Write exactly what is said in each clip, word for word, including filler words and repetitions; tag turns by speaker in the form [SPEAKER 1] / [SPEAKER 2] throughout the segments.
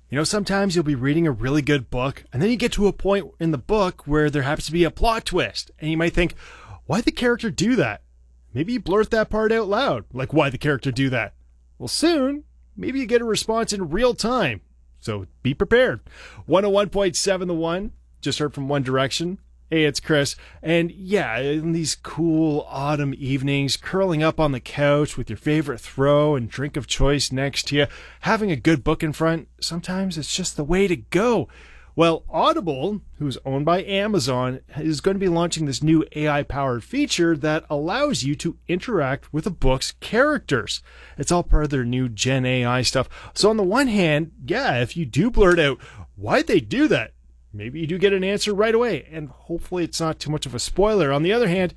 [SPEAKER 1] You know, sometimes you'll be reading a really good book, and then you get to a point in the book where there happens to be a plot twist, and you might think, why'd the character do that? Maybe you blurt that part out loud, like, why'd the character do that? Well, soon, maybe you get a response in real time, so be prepared. one oh one point seven The One, just heard from One Direction. Hey, it's Chris. And yeah, in these cool autumn evenings, curling up on the couch with your favorite throw and drink of choice next to you, having a good book in front, sometimes it's just the way to go. Well, Audible, who's owned by Amazon, is going to be launching this new A I-powered feature that allows you to interact with a book's characters. It's all part of their new Gen A I stuff. So on the one hand, yeah, if you do blurt out, why'd they do that? Maybe you do get an answer right away, and hopefully it's not too much of a spoiler. On the other hand,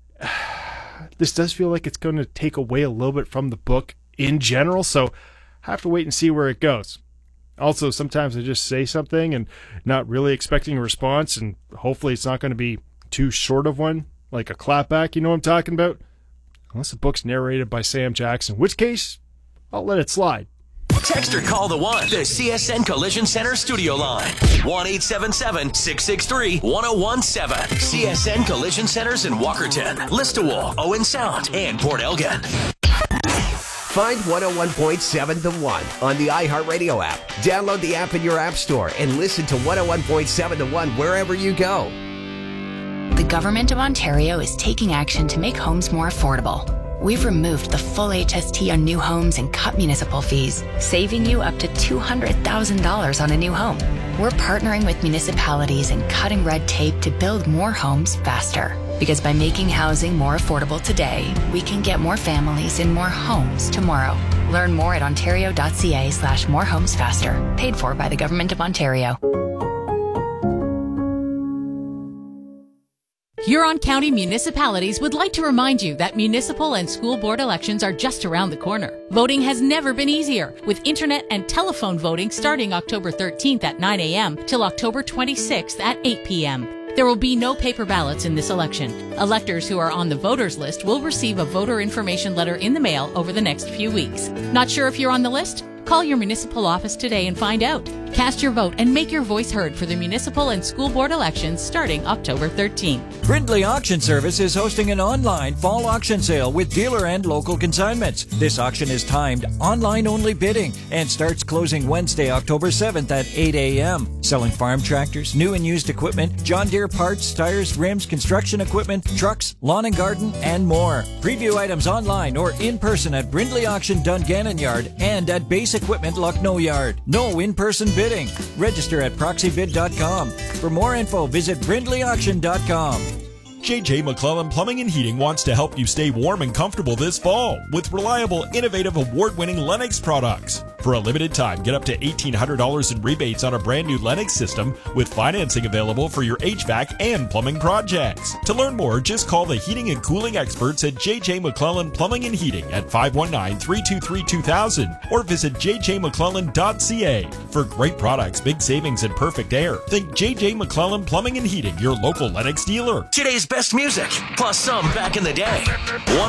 [SPEAKER 1] this does feel like it's going to take away a little bit from the book in general, so have to wait and see where it goes. Also, sometimes I just say something and not really expecting a response, and hopefully it's not going to be too short of one, like a clapback, you know what I'm talking about? Unless the book's narrated by Sam Jackson, in which case, I'll let it slide.
[SPEAKER 2] Text or call the One, the C S N Collision Center studio line. one eight seven seven, six six three, one oh one seven. C S N Collision Centers in Walkerton, Listowel, Owen Sound, and Port Elgin.
[SPEAKER 3] Find one oh one point seven The One on the iHeartRadio app. Download the app in your app store and listen to one oh one point seven The One wherever you go.
[SPEAKER 4] The Government of Ontario is taking action to make homes more affordable. We've removed the full H S T on new homes and cut municipal fees, saving you up to two hundred thousand dollars on a new home. We're partnering with municipalities and cutting red tape to build more homes faster. Because by making housing more affordable today, we can get more families in more homes tomorrow. Learn more at ontario.ca slash more homes faster. Paid for by the Government of Ontario.
[SPEAKER 5] Huron County municipalities would like to remind you that municipal and school board elections are just around the corner. Voting has never been easier, with internet and telephone voting starting October thirteenth at nine a.m. till October twenty-sixth at eight p.m. There will be no paper ballots in this election. Electors who are on the voters list will receive a voter information letter in the mail over the next few weeks. Not sure if you're on the list? Call your municipal office today and find out. Cast your vote and make your voice heard for the municipal and school board elections starting October thirteenth.
[SPEAKER 6] Brindley Auction Service is hosting an online fall auction sale with dealer and local consignments. This auction is timed online-only bidding and starts closing Wednesday, October seventh at eight a.m. Selling farm tractors, new and used equipment, John Deere parts, tires, rims, construction equipment, trucks, lawn and garden, and more. Preview items online or in person at Brindley Auction Dungannon Yard and at Base Equipment Lucknow Yard. No in-person bidding. Register at proxy bid dot com. For more info, visit brindley auction dot com.
[SPEAKER 7] J J McClellan Plumbing and Heating wants to help you stay warm and comfortable this fall with reliable, innovative, award-winning Lennox products. For a limited time, get up to eighteen hundred dollars in rebates on a brand new Lennox system with financing available for your H V A C and plumbing projects. To learn more, just call the heating and cooling experts at J J McClellan Plumbing and Heating at five one nine, three two three, two thousand or visit j j mcclellan dot c a. For great products, big savings, and perfect air, think J J McClellan Plumbing and Heating, your local Lennox dealer.
[SPEAKER 2] Today's best music, plus some back in the day.